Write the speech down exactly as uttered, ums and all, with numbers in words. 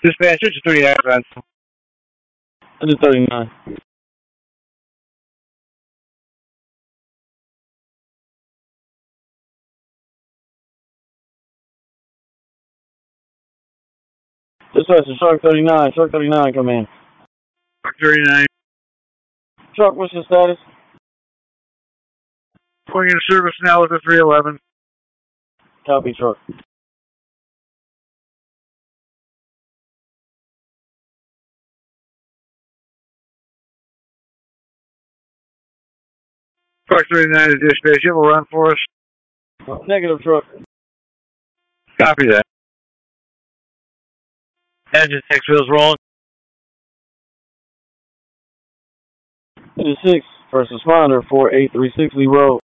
Dispatch, it's thirty-nine, man. I did thirty-nine. Dispatch, Shark thirty-nine, Shark thirty-nine, come in. thirty-nine. Shark, what's your status? Going into service now with the three eleven. Copy, Shark. Shark thirty-nine to dispatch, you have a run for us? Negative, Truck. Copy that. Engine six wheels rolling. It is six, first responder, four eight three six, Lee Road.